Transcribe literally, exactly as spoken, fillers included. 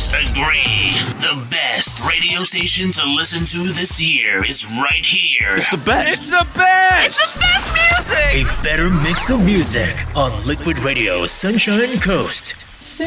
Critics agree. The best radio station to listen to this year is right here. It's the best. It's the best. It's the best music. A better mix of music on Liquid Radio Sunshine Coast.